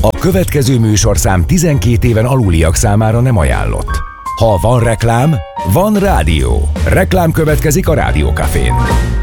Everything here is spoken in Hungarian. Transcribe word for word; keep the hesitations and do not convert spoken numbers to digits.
A következő műsorszám tizenkét éven aluliak számára nem ajánlott. Ha van reklám, van rádió. Reklám következik a Rádiókafén.